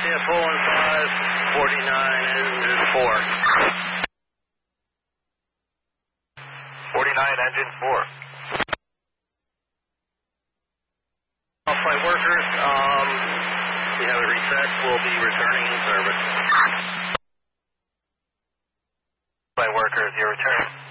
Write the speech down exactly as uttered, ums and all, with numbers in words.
yeah, full and five, forty-nine engine four. forty-nine engine four. Flight workers, um, we have it reset. We'll be returning in service. Flight workers, your return.